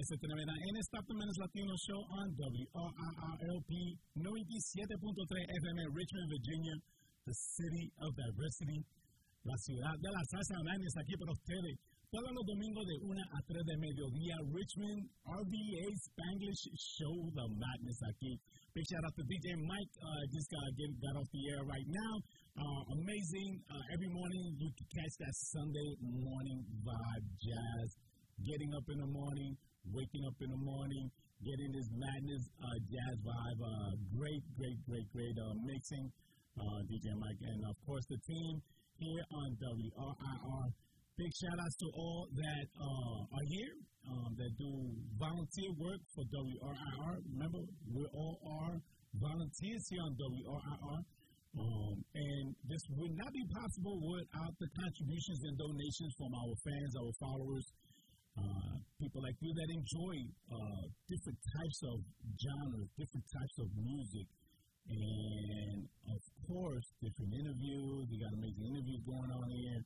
ese Tremenda en Stop the Menace Latino Show on WRRLP 97.3 FM Richmond, Virginia, the city of diversity, la ciudad de la salsa madness aquí para ustedes. Todos los domingos de 1 a 3 de mediodía, Richmond RVA Spanglish Show the Madness aquí. Big shout out to DJ Mike. Just got off the air right now. Amazing. Every morning you can catch that Sunday morning vibe jazz. Getting up in the morning, waking up in the morning, getting this madness jazz vibe. Great mixing, DJ Mike. And of course the team here on WRIR. Big shout outs to all that are here, that do volunteer work for WRIR. Remember, we all are volunteers here on WRIR. And this would not be possible without the contributions and donations from our fans, our followers, people like you that enjoy different types of genres, different types of music, and of course, different interviews. We got amazing interviews going on here.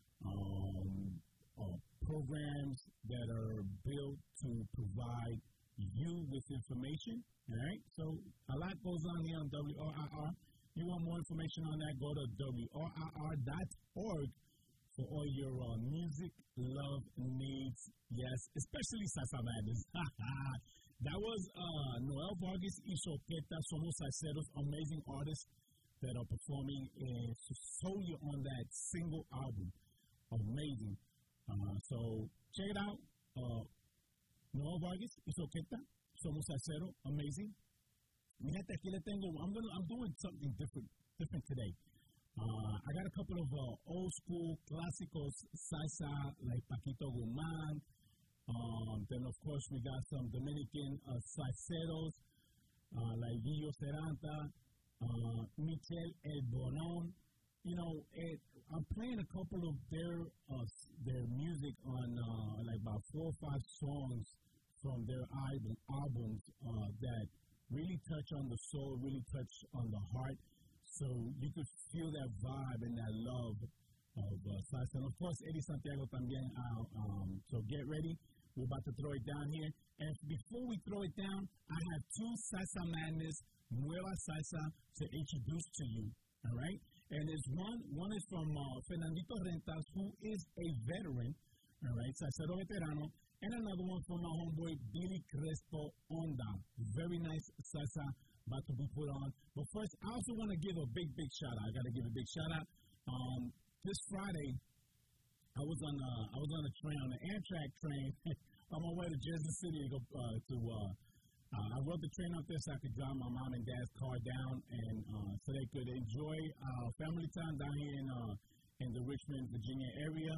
Programs that are built to provide you with information, all right? So a lot goes on here on WRIR. You want more information on that, go to WRIR.org for all your music love needs. Yes, especially Salsa Madness. That was Noel Vargas y Soqueta, Somos Salseros, amazing artists that are performing solely on that single album. Amazing. So check it out. Noel Vargas y Soqueta, Somos Salsero, amazing. Mi gente, aquí le tengo. I'm doing something different today. I got a couple of old school clásicos salsa like Paquito Guzmán. Then of course we got some Dominican salseros like Guillo Seranta, Michel El Bonon. You know, I'm playing a couple of their music on like about 4 or 5 songs from their albums that really touch on the soul, really touch on the heart. So you could feel that vibe and that love of salsa. And of course, Eddie Santiago también. So get ready. We're about to throw it down here. And before we throw it down, I have 2 Salsa Madness Nueva Salsa to introduce to you. All right? And there's one is from Fernandito Rentas, who is a veteran, all right, salsero veterano, and another one from my homeboy Billy Crespo Onda. Very nice salsa about to be put on. But first, I also want to give a big shout out. I got to give a big shout out. This Friday, I was on a train, on the Amtrak train, on my way to Jersey City to go I rode the train up there so I could drive my mom and dad's car down, and so they could enjoy family time down here in the Richmond, Virginia area.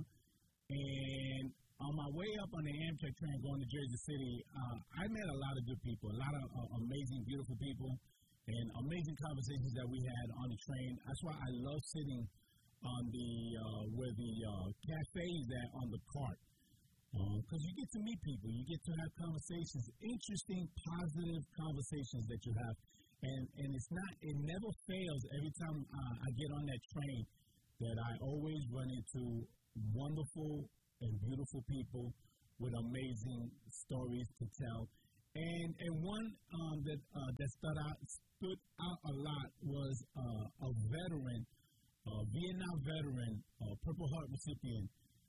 And on my way up on the Amtrak train going to Jersey City, I met a lot of good people, a lot of amazing, beautiful people, and amazing conversations that we had on the train. That's why I love sitting on where the cafe is at on the cart. Because you get to meet people, you get to have conversations, interesting, positive conversations that you have, and it never fails every time I get on that train that I always run into wonderful and beautiful people with amazing stories to tell. And one that stood out a lot was a veteran, Vietnam veteran, Purple Heart recipient.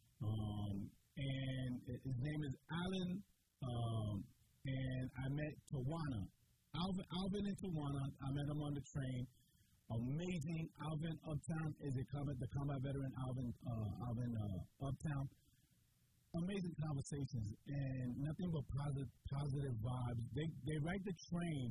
And his name is Alan, and I met Tawana. Alvin and Tawana, I met him on the train. Amazing. Alvin Uptown is the combat veteran, Alvin Uptown. Amazing conversations, and nothing but positive vibes. They ride the train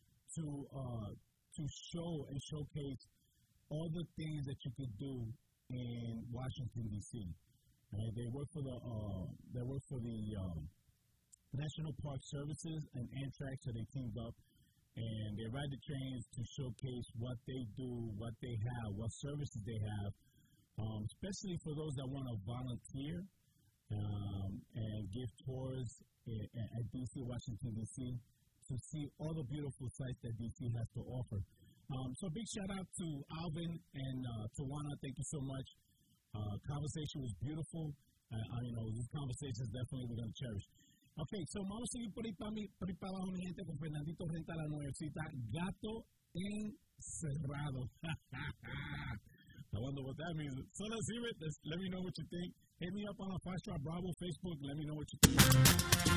to show and showcase all the things that you could do in Washington, D.C. They work for the National Park Services and Amtrak, so they teamed up, and they ride the trains to showcase what they do, what they have, what services they have, especially for those that want to volunteer and give tours at D.C., Washington, D.C., to see all the beautiful sites that D.C. has to offer. So big shout out to Alvin and Tawana. Thank you so much. Conversation was beautiful. These conversations definitely we're going to cherish. Ok, so vamos a seguir por ahí para abajo, mi gente, con Fernandito Renta la nuevecita, Gato Encerrado. I wonder what that means. So let's hear it. Let me know what you think. Hit me up on a 5 Star Bravo Facebook. Let me know what you think.